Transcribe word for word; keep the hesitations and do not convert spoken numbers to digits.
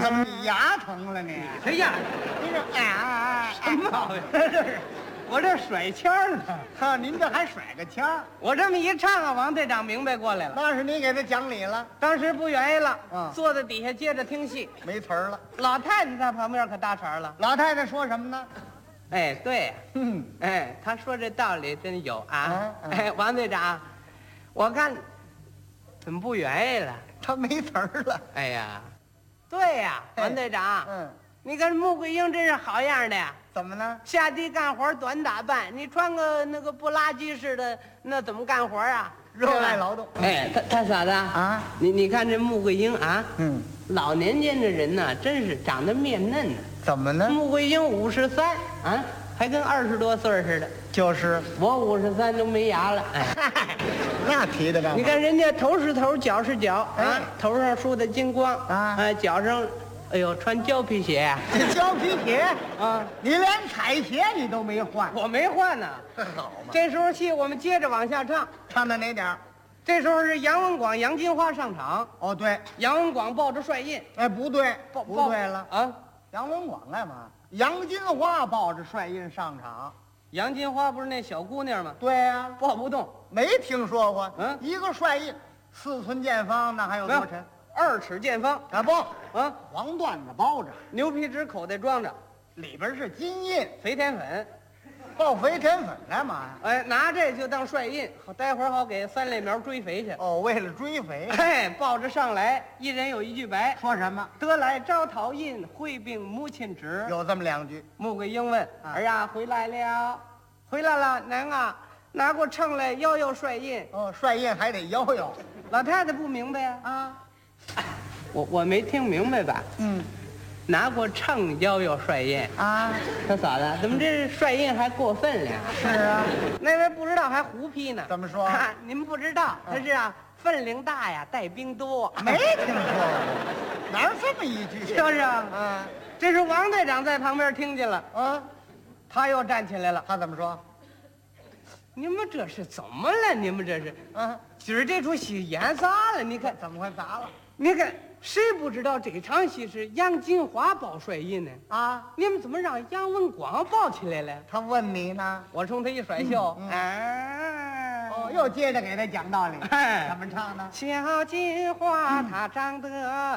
怎么你牙疼了你？ 谁呀？ 你这啊， 什么毛病？这是我这甩腔儿呢。 哈，您这还甩个腔儿？ 我这么一唱啊，王队长明白过来了。 那是你给他讲理了， 当时不愿意了， 嗯坐在底下接着听戏。 没词儿了。 老太太在旁边可搭茬了。 老太太说什么呢？ 哎，对， 嗯， 哎，他说这道理真有啊。 嗯嗯哎，王队长，我看怎么不愿意了？ 他没词儿了。 哎呀，对呀， 哎王队长， 嗯， 你看穆桂英真是好样的呀。 怎么呢？ 下地干活短打扮，你穿个那个布拉吉似的，那怎么干活啊？ 热爱劳动。 哎，他他嫂子啊， 你你看这穆桂英啊， 嗯， 老年间的人呢，真是长得面嫩呢。 怎么呢？ 穆桂英五十三啊，还跟二十多岁似的。 就是我五十三都没牙了，哎， 那提的干嘛？ 你看人家头是头，脚是脚啊哎， 头上梳的金光啊哎，脚上，哎呦，穿胶皮鞋呀这胶皮鞋， 啊， 你连彩鞋你都没换， 我没换呢。 好嘛？ 这时候戏我们接着往下唱， 唱到哪点儿？ 这时候是杨文广、杨金花上场， 哦，对， 杨文广抱着帅印， 哎，不对， 抱不对了。 啊！ 杨文广干嘛？杨金花抱着帅印上场。 杨金花不是那小姑娘吗？ 对呀、 抱不动， 没听说过。 嗯一个帅印，四寸见方，那还有没有多沉？ 二尺见方啊不， 啊， 黄缎子包着， 牛皮纸口袋装着， 里边是金印， 肥田粉， 抱肥田粉干嘛呀？ 哎，拿这就当帅印，好待会儿好给三类苗追肥去。 哦，为了追肥。 哎，抱着上来，一人有一句白， 说什么？ 得来招讨印，会病母亲旨。 有这么两句。 穆桂英问：“ 啊儿呀，回来了，回来了，娘啊，拿过秤来摇摇帅印。 哦，帅印还得摇摇。” 老太太不明白呀、 啊， 我我没听明白吧？ 嗯， 拿过秤摇摇帅印， 啊， 他嫂子怎么这帅印还过分了？ 是啊， 那位不知道还胡批呢。 怎么说啊？你们不知道，他是啊，分量大呀，带兵多。 没听说过，哪有这么一句？ 是不是啊？ 啊这是王队长在旁边听见了， 啊， 他又站起来了。 他怎么说？ 你们这是怎么了？你们这是啊， 今儿这出戏演砸了？你看， 怎么会砸了？ 你看，谁不知道这场戏是杨金花抱帅印呢？ 啊， 你们怎么让杨文广抱起来了？ 他问你呢？ 我冲他一甩袖， 嗯嗯哎， 哦，又接着给他讲道理。 哎怎么唱呢？ 小金花她长得